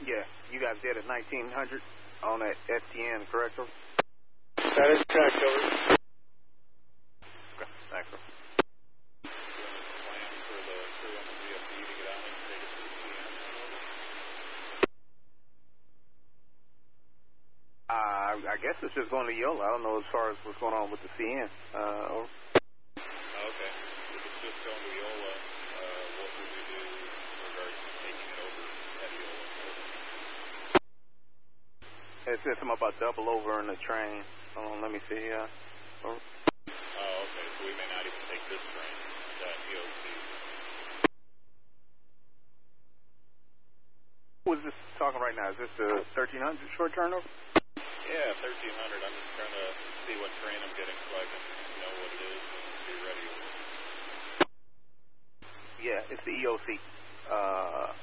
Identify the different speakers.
Speaker 1: Yeah, you guys did at 1900 on that FTN, correct, sir?
Speaker 2: That is correct, over.
Speaker 1: Okay, thanks, sir.
Speaker 3: Plan for the crew on the VFD to get on it and take it to the CN, over.
Speaker 1: I guess it's just going to Yola. I don't know as far as what's going on with the CN. Over.
Speaker 3: Okay. If it's just going to Yola, what would we do regarding taking it over at Yola?
Speaker 1: It said something about double over in the train. Hold on, let me see. Over.
Speaker 3: Oh, okay. So we may not even take this train, that EOC.
Speaker 1: Who is this talking right now? Is this the 1300 short turnover?
Speaker 3: Yeah, 1300. I'm just trying to see what train I'm getting so I can know what it is and be ready.
Speaker 1: Yeah, it's the EOC.